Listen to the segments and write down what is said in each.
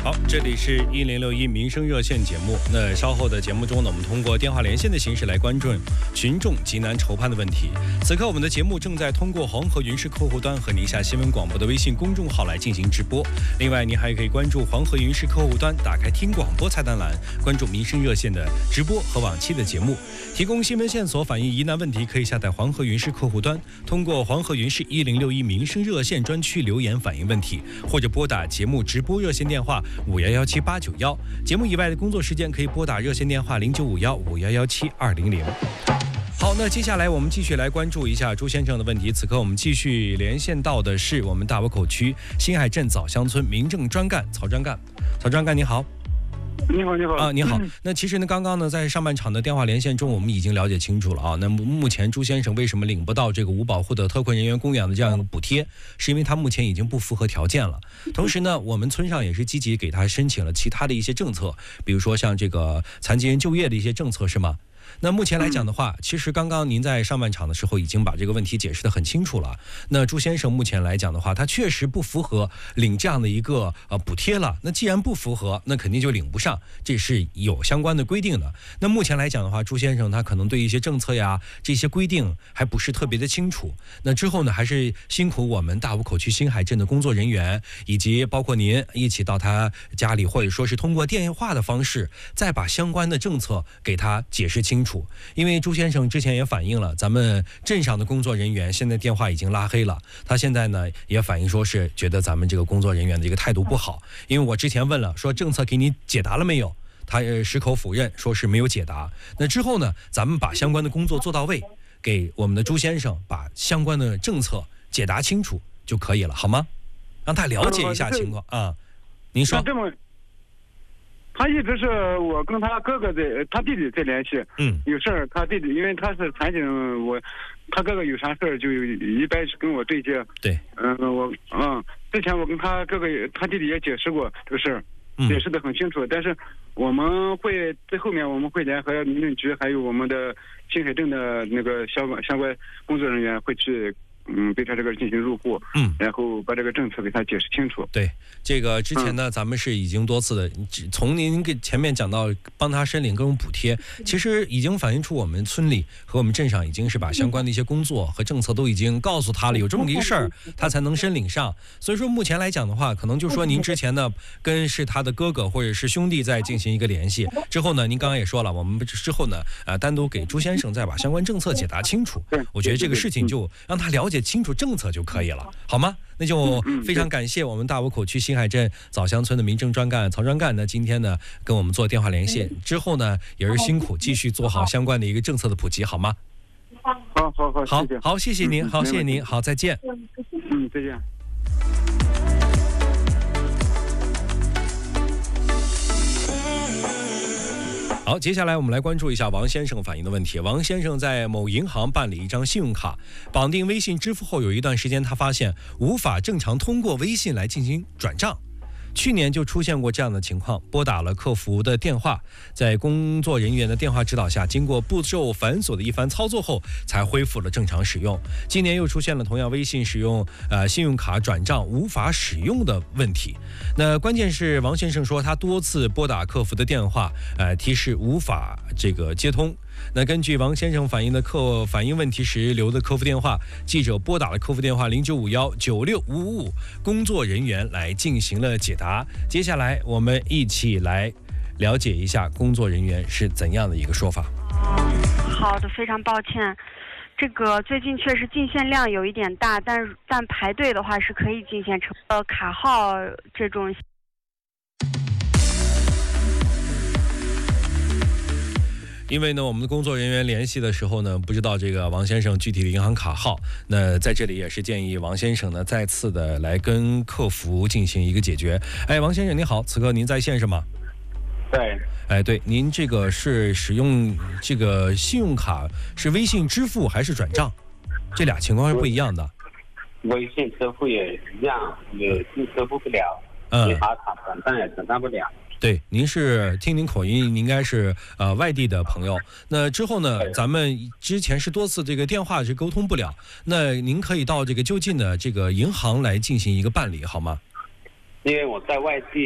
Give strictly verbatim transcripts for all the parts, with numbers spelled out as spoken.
好，这里是一零六一民生热线节目。那稍后的节目中呢，我们通过电话连线的形式来关注群众急难愁盼的问题。此刻我们的节目正在通过黄河云视客户端和宁夏新闻广播的微信公众号来进行直播。另外，您还可以关注黄河云视客户端，打开听广播菜单栏，关注民生热线的直播和往期的节目。提供新闻线索、反映疑难问题，可以下载黄河云视客户端，通过黄河云视一零六一民生热线专区留言反映问题，或者拨打节目直播热线电话五幺幺七八九幺。节目以外的工作时间可以拨打热线电话零九五幺五幺幺七二零零。好，那接下来我们继续来关注一下朱先生的问题。此刻我们继续连线到的是我们大窝口区新海镇枣乡村民政专干曹专干。曹专干你好。 你好，你好啊，你好。那其实呢，刚刚呢，在上半场的电话连线中，我们已经了解清楚了啊。那目前朱先生为什么领不到这个无保护的特困人员供养的这样一个补贴，是因为他目前已经不符合条件了。同时呢，我们村上也是积极给他申请了其他的一些政策，比如说像这个残疾人就业的一些政策，是吗？那目前来讲的话，其实刚刚您在上半场的时候已经把这个问题解释得很清楚了。那朱先生目前来讲的话，他确实不符合领这样的一个呃补贴了。那既然不符合，那肯定就领不上，这是有相关的规定的。那目前来讲的话，朱先生他可能对一些政策呀这些规定还不是特别的清楚。那之后呢，还是辛苦我们大窝口区新海镇的工作人员以及包括您一起到他家里，或者说是通过电话的方式，再把相关的政策给他解释清楚。因为朱先生之前也反映了，咱们镇上的工作人员现在电话已经拉黑了。他现在呢也反映说是觉得咱们这个工作人员的一个态度不好。因为我之前问了，说政策给你解答了没有？他矢口否认，说是没有解答。那之后呢，咱们把相关的工作做到位，给我们的朱先生把相关的政策解答清楚就可以了，好吗？让他了解一下情况啊。您说。 他一直是我跟他哥哥在，他弟弟在联系。嗯，有事儿他弟弟，因为他是残疾人，我他哥哥有啥事儿就一般是跟我对接。 对， 嗯，我嗯，之前我跟他哥哥他弟弟也解释过这个事儿，解释得很清楚。但是我们会在后面我们会联合民政局还有我们的新海镇的那个相关相关工作人员会去。嗯，对他这个进行入户，嗯，然后把这个政策给他解释清楚。 对，这个之前呢，嗯、咱们是已经多次的，从您给前面讲到帮他申领各种补贴，其实已经反映出我们村里和我们镇上已经是把相关的一些工作和政策都已经告诉他了，有这么一个事儿，他才能申领上。所以说目前来讲的话，可能就说您之前呢跟是他的哥哥或者是兄弟在进行一个联系之后呢，您刚刚也说了，我们之后呢，呃，单独给朱先生再把相关政策解答清楚。我觉得这个事情就让他了解清楚政策就可以了，好吗？那就非常感谢我们大窝口区新海镇枣乡村的民政专干曹专干呢，今天呢跟我们做电话连线，之后呢也是辛苦继续做好相关的一个政策的普及，好吗？ 好好好， 好好，谢谢您，好，谢谢您，好，再见。 嗯，再见。 好，接下来我们来关注一下王先生反映的问题。王先生在某银行办理一张信用卡，绑定微信支付后，有一段时间他发现无法正常通过微信来进行转账。去年就出现过这样的情况，拨打了客服的电话，在工作人员的电话指导下，经过步骤繁琐的一番操作后，才恢复了正常使用。今年又出现了同样微信使用呃信用卡转账无法使用的问题。那关键是王先生说，他多次拨打客服的电话，呃提示无法这个接通。那根据王先生反映的客反映问题时留的客服电话，记者拨打了客服电话零九五幺九六五五五，工作人员来进行了解答。接下来我们一起来了解一下工作人员是怎样的一个说法。 好的，非常抱歉，这个最近确实进线量有一点大，但但排队的话是可以进线成呃卡号这种。 因为呢，我们的工作人员联系的时候呢，不知道这个王先生具体的银行卡号。那在这里也是建议王先生呢，再次的来跟客服进行一个解决。哎，王先生您好，此刻您在线是吗？ 对。 哎，对，您这个是使用这个信用卡是微信支付还是转账？这俩情况是不一样的。 微信支付也一样，也支付不了，银行卡转账也转账不了。 对，您是听您口音，您应该是呃外地的朋友。那之后呢，咱们之前是多次这个电话是沟通不了，那您可以到这个就近的这个银行来进行一个办理，好吗？ 因为我在外地，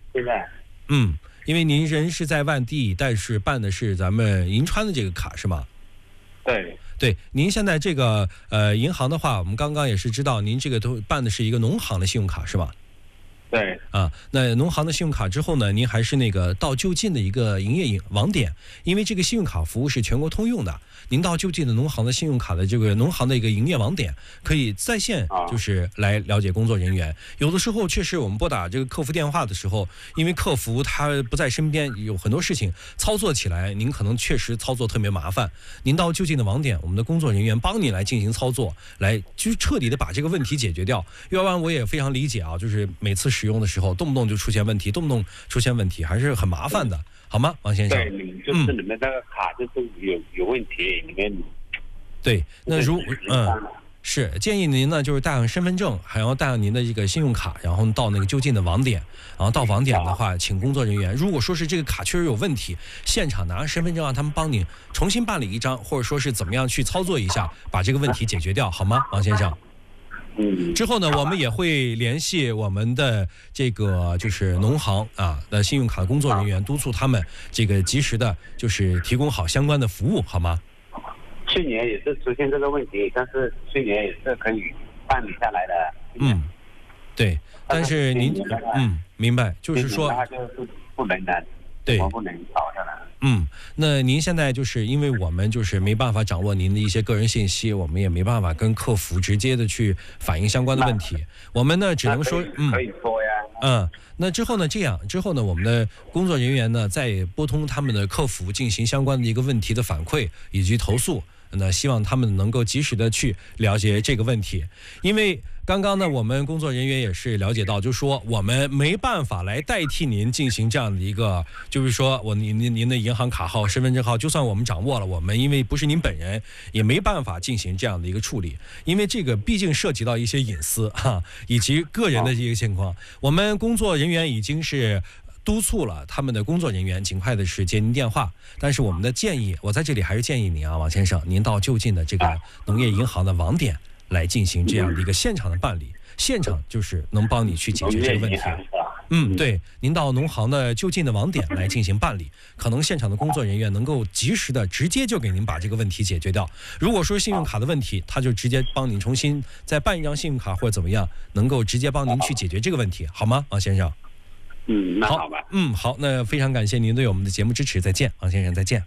现在。 嗯，因为您人是在外地，但是办的是咱们银川的这个卡是吗？ 对。 对，您现在这个呃银行的话，我们刚刚也是知道，您这个都办的是一个农行的信用卡是吧？ 对啊，那农行的信用卡之后呢，您还是那个到就近的一个营业网点，因为这个信用卡服务是全国通用的，您到就近的农行的信用卡的这个农行的一个营业网点，可以在线就是来了解工作人员。有的时候确实我们拨打这个客服电话的时候，因为客服他不在身边，有很多事情操作起来，您可能确实操作特别麻烦。您到就近的网点，我们的工作人员帮你来进行操作，来就彻底的把这个问题解决掉。要不然我也非常理解啊，就是每次使用的时候，动不动就出现问题，动不动出现问题，还是很麻烦的，好吗，王先生？ 对，就是你们那个卡就是有、嗯、有问题，里面对，那如嗯是建议您呢，就是带上身份证，还要带上您的这个信用卡，然后到那个就近的网点，然后到网点的话，请工作人员，如果说是这个卡确实有问题，现场拿身份证让他们帮你重新办理一张，或者说是怎么样去操作一下，把这个问题解决掉，好吗，王先生？之后呢，我们也会联系我们的这个就是农行啊的信用卡工作人员，督促他们这个及时的，就是提供好相关的服务，好吗？ 去年也是出现这个问题，但是去年也是可以办理下来的。 嗯，对，但是您嗯明白，就是说就是不能的， 对， 不能搞下来。 嗯，那您现在就是因为我们就是没办法掌握您的一些个人信息，我们也没办法跟客服直接的去反映相关的问题。我们呢只能说，嗯， 可以说呀。 嗯，那之后呢，这样之后呢，我们的工作人员呢再拨通他们的客服进行相关的一个问题的反馈以及投诉。那希望他们能够及时的去了解这个问题，因为刚刚呢，我们工作人员也是了解到，就是说我们没办法来代替您进行这样的一个，就是说我您您您的银行卡号、身份证号，就算我们掌握了，我们因为不是您本人，也没办法进行这样的一个处理，因为这个毕竟涉及到一些隐私哈，以及个人的这个情况，我们工作人员已经是督促了他们的工作人员尽快的是接您电话，但是我们的建议，我在这里还是建议您啊，王先生，您到就近的这个农业银行的网点来进行这样的一个现场的办理，现场就是能帮你去解决这个问题。嗯，对，您到农行的就近的网点来进行办理，可能现场的工作人员能够及时的直接就给您把这个问题解决掉。如果说信用卡的问题，他就直接帮您重新再办一张信用卡或者怎么样，能够直接帮您去解决这个问题，好吗，王先生？ 嗯，那好吧。 嗯，好，那非常感谢您对我们的节目支持，再见，王先生，再见。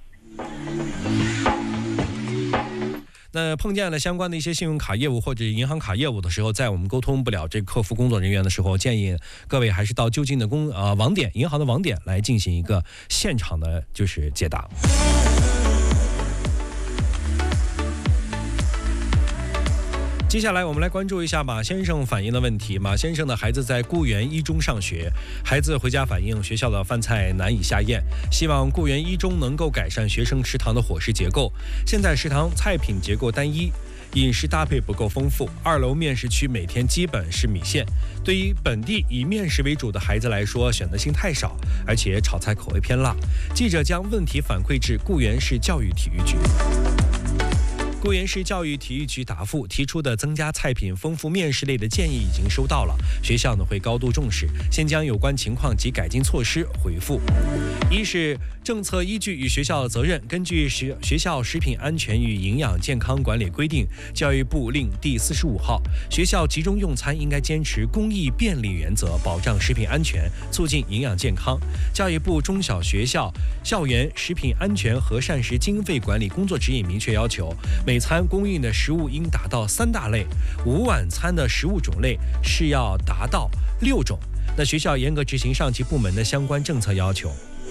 那碰见了相关的一些信用卡业务或者银行卡业务的时候，在我们沟通不了这客服工作人员的时候，建议各位还是到就近的公啊、呃、网点、银行的网点来进行一个现场的就是解答。接下来我们来关注一下马先生反映的问题。马先生的孩子在固原一中上学，孩子回家反映学校的饭菜难以下咽，希望固原一中能够改善学生食堂的伙食结构。现在食堂菜品结构单一，饮食搭配不够丰富，二楼面食区每天基本是米线，对于本地以面食为主的孩子来说，选择性太少，而且炒菜口味偏辣。记者将问题反馈至固原市教育体育局。固原市教育体育局答复，提出的增加菜品、丰富面食类的建议已经收到了，学校呢会高度重视，现将有关情况及改进措施回复。一是政策依据与学校的责任，根据学学校食品安全与营养健康管理规定，教育部令第四十五号，学校集中用餐应该坚持公益便利原则，保障食品安全，促进营养健康。教育部中小学校校园食品安全和膳食经费管理工作指引明确要求，每餐供应的食物应达到三大类，午晚餐的食物种类是要达到六种。那学校严格执行上级部门的相关政策要求。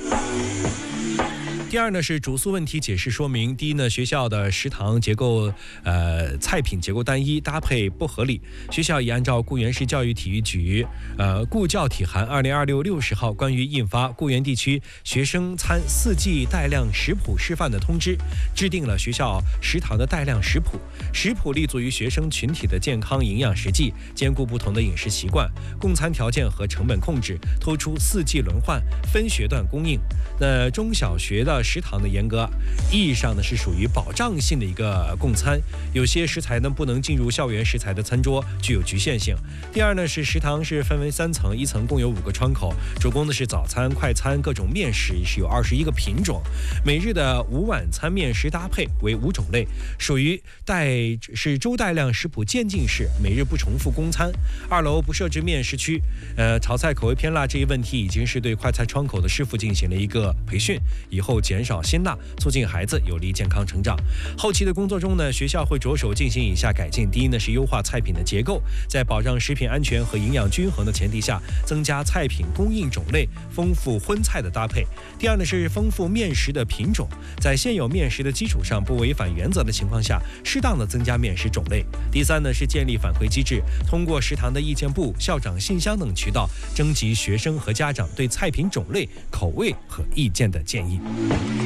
第二呢是主诉问题解释说明。第一呢，学校的食堂结构呃菜品结构单一，搭配不合理。学校已按照固原市教育体育局呃固教体函二零二六六十号关于印发固原地区学生餐四季带量食谱示范的通知，制定了学校食堂的带量食谱。食谱立足于学生群体的健康营养实际，兼顾不同的饮食习惯、供餐条件和成本控制，突出四季轮换、分学段供应。那中小学的食堂的严格意义上呢是属于保障性的一个供餐，有些食材呢不能进入校园食材的餐桌，具有局限性。第二呢是食堂是分为三层，一层共有五个窗口，主攻的是早餐、快餐、各种面食，是有二十一个品种。每日的午晚餐面食搭配为五种类，属于带是周带量食谱渐进式，每日不重复供餐。二楼不设置面食区，呃，炒菜口味偏辣这一问题已经是对快餐窗口的师傅进行了一个培训，以后减少辛辣，促进孩子有利健康成长。后期的工作中呢，学校会着手进行以下改进：第一呢是优化菜品的结构，在保障食品安全和营养均衡的前提下，增加菜品供应种类，丰富荤菜的搭配。第二呢是丰富面食的品种，在现有面食的基础上，不违反原则的情况下，适当的增加面食种类。第三呢是建立反馈机制，通过食堂的意见部、校长信箱等渠道，征集学生和家长对菜品种类、口味和意见的建议。